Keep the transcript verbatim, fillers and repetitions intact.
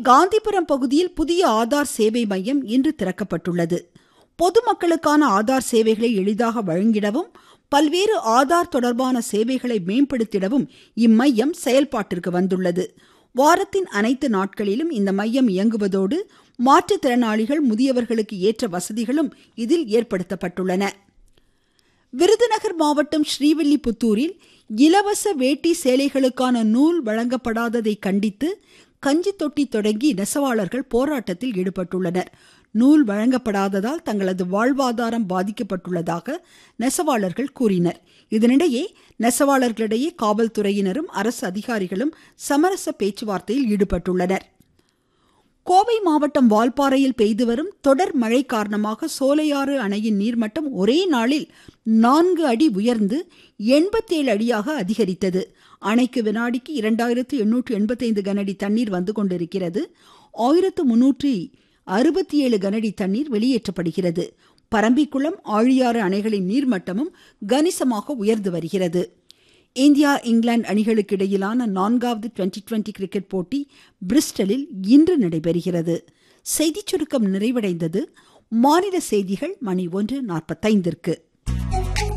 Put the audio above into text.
காந்திபுரம் பகுதியில் புதிய ஆதார் சேவை மையம் இன்று திறக்கப்பட்டுள்ளது. பொதுமக்களுக்கான ஆதார் சேவைகளை எளிதாக வழங்கிடவும் பல்வேறு ஆதார் தொடர்பான சேவைகளை மேம்படுத்திடவும் இம்மையம் செயல்பாட்டிற்கு வந்துள்ளது. வாரத்தின் அனைத்து நாட்களிலும் இந்த மையம் இயங்குவதோடு மாற்றுத்திறனாளிகள் முதியவர்களுக்கு ஏற்ற வசதிகளும் இதில் ஏற்படுத்தப்பட்டுள்ளன. விருதுநகர் மாவட்டம் ஸ்ரீவில்லிபுத்தூரில் இலவச வேட்டி சேலைகளுக்கான நூல் வழங்கப்படாததை கண்டித்து கஞ்சி தொட்டி தொடங்கி நெசவாளர்கள் போராட்டத்தில் ஈடுபட்டுள்ளனர். நூல் வழங்கப்படாததால் தங்களது வாழ்வாதாரம் பாதிக்கப்பட்டுள்ளதாக நெசவாளர்கள் கூறினர். இதனிடையே நெசவாளர்களிடையே காவல்துறையினரும் அரசு அதிகாரிகளும் சமரச பேச்சுவார்த்தையில் ஈடுபட்டுள்ளனர். கோவை மாவட்டம் வால்பாறையில் பெய்து வரும் தொடர் மழை காரணமாக சோலையாறு அணையின் நீர்மட்டம் ஒரே நாளில் நான்கு அடி உயர்ந்து எண்பத்தேழு அடியாக அதிகரித்தது. அணைக்கு வினாடிக்கு இரண்டாயிரத்து எண்ணூற்று எண்பத்தைந்து கனஅடி தண்ணீர் வந்து கொண்டிருக்கிறது. ஆயிரத்து முன்னூற்றி அறுபத்தி ஏழு கனஅடி தண்ணீர் வெளியேற்றப்படுகிறது. பரம்பிக்குளம், ஆழியாறு அணைகளின் நீர்மட்டமும் கணிசமாக உயர்ந்து வருகிறது. இந்தியா இங்கிலாந்து அணிகளுக்கு இடையிலான நான்காவது டுவெண்டி டுவெண்டி கிரிக்கெட் போட்டி பிரிஸ்டலில் இன்று நடைபெறுகிறது. செய்திச் சுருக்கம் நிறைவடைந்தது. மாநில செய்திகள் மணி ஒன்று நாற்பத்தைந்திற்கு.